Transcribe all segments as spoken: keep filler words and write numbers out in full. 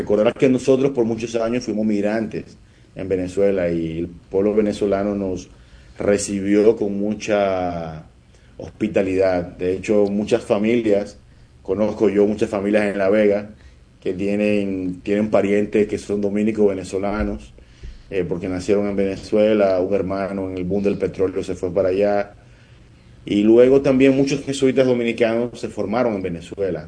recordar que nosotros por muchos años fuimos migrantes en Venezuela y el pueblo venezolano nos recibió con mucha hospitalidad. De hecho, muchas familias, conozco yo muchas familias en La Vega que tienen, tienen parientes que son dominicos venezolanos, eh, porque nacieron en Venezuela, un hermano en el boom del petróleo se fue para allá, y luego también muchos jesuitas dominicanos se formaron en Venezuela,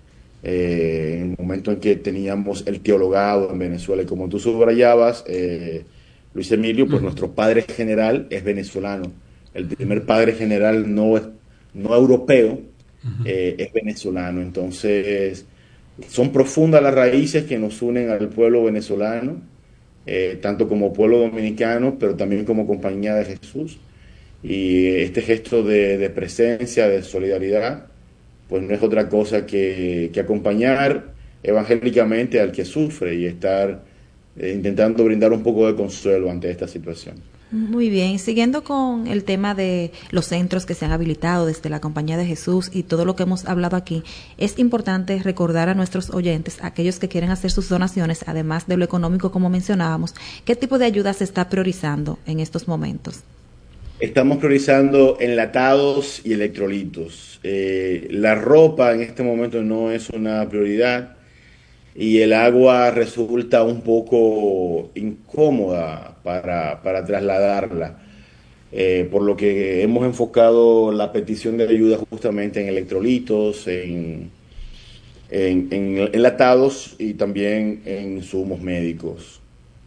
eh, en el momento en que teníamos el teologado en Venezuela. Y como tú subrayabas, eh, Luis Emilio, pues Ujú. nuestro padre general es venezolano. El primer padre general no, es, no europeo, eh, es venezolano. Entonces, son profundas las raíces que nos unen al pueblo venezolano, eh, tanto como pueblo dominicano, pero también como compañía de Jesús. Y este gesto de, de presencia, de solidaridad, pues no es otra cosa que, que acompañar evangélicamente al que sufre y estar eh, intentando brindar un poco de consuelo ante esta situación. Muy bien, siguiendo con el tema de los centros que se han habilitado desde la Compañía de Jesús y todo lo que hemos hablado aquí, es importante recordar a nuestros oyentes, aquellos que quieren hacer sus donaciones, además de lo económico como mencionábamos, qué tipo de ayuda se está priorizando en estos momentos. Estamos priorizando enlatados y electrolitos. Eh, la ropa en este momento no es una prioridad y el agua resulta un poco incómoda para, para trasladarla. Eh, por lo que hemos enfocado la petición de ayuda justamente en electrolitos, en, en, en enlatados y también en insumos médicos.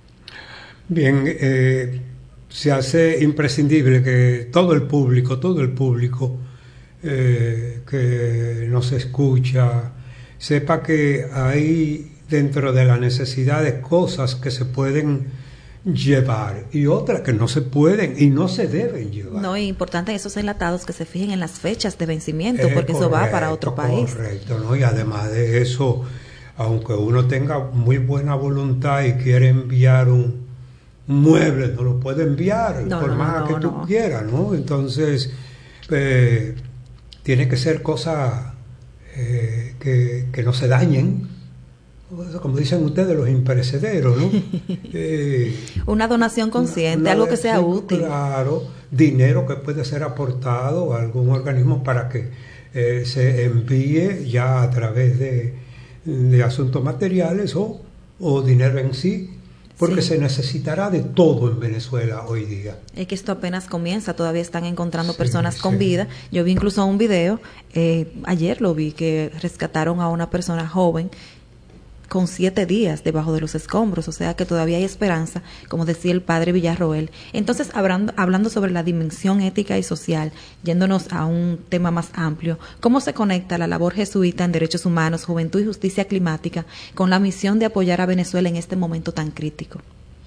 Bien, eh, se hace imprescindible que todo el público, todo el público eh, que nos escucha, sepa que hay dentro de las necesidades cosas que se pueden llevar y otras que no se pueden y no se deben llevar. No, es importante esos enlatados que se fijen en las fechas de vencimiento, Eh, porque eso va para correcto, otro país. correcto, ¿no? Y además de eso, aunque uno tenga muy buena voluntad y quiere enviar un mueble, no lo puede enviar No, por no, no, más que no, tú no. quieras, ¿no? Entonces, eh, tiene que ser cosas eh, que, que no se dañen, como dicen ustedes, los imperecederos, ¿no? Eh, Una donación una, consciente, una algo que vez, sea sí, útil. claro, dinero que puede ser aportado a algún organismo para que eh, se envíe ya a través de, de asuntos materiales o, o dinero en sí, porque Sí. se necesitará de todo en Venezuela hoy día. Es que esto apenas comienza, todavía están encontrando Sí, personas con sí. vida. Yo vi incluso un video, eh, ayer lo vi, que rescataron a una persona joven con siete días debajo de los escombros, o sea que todavía hay esperanza, como decía el padre Villarroel. Entonces, hablando, hablando sobre la dimensión ética y social, yéndonos a un tema más amplio, ¿cómo se conecta la labor jesuita en derechos humanos, juventud y justicia climática con la misión de apoyar a Venezuela en este momento tan crítico?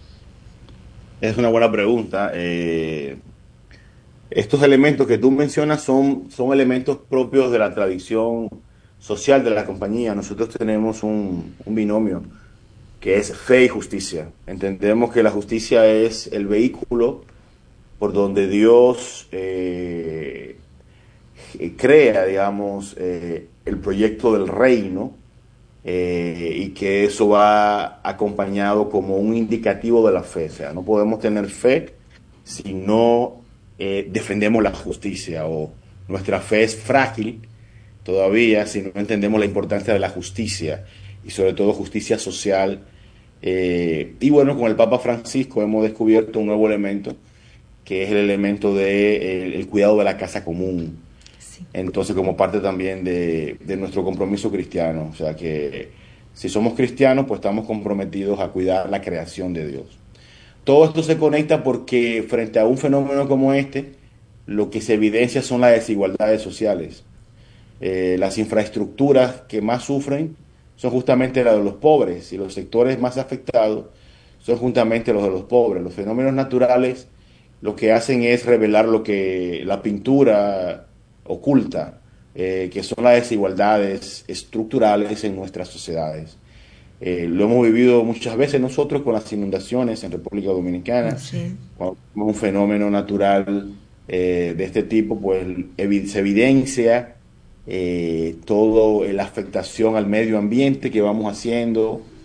Es una buena pregunta. Eh, estos elementos que tú mencionas son, son elementos propios de la tradición social de la compañía. Nosotros tenemos un, un binomio que es fe y justicia. Entendemos que la justicia es el vehículo por donde Dios eh, crea, digamos, eh, el proyecto del reino, eh, y que eso va acompañado como un indicativo de la fe. O sea, no podemos tener fe si no eh, defendemos la justicia, o nuestra fe es frágil todavía si no entendemos la importancia de la justicia y sobre todo justicia social. Eh, y bueno, con el Papa Francisco hemos descubierto un nuevo elemento que es el elemento de el, el cuidado de la casa común. Sí. Entonces, como parte también de, de nuestro compromiso cristiano, o sea que si somos cristianos, pues estamos comprometidos a cuidar la creación de Dios. Todo esto se conecta porque frente a un fenómeno como este, lo que se evidencia son las desigualdades sociales. Eh, las infraestructuras que más sufren son justamente las de los pobres y los sectores más afectados son justamente los de los pobres. Los fenómenos naturales lo que hacen es revelar lo que la pintura oculta, eh, que son las desigualdades estructurales en nuestras sociedades. Eh, lo hemos vivido muchas veces nosotros con las inundaciones en República Dominicana, Sí. cuando tenemos un fenómeno natural eh, de este tipo, pues evi se evidencia eh, toda la afectación al medio ambiente que vamos haciendo,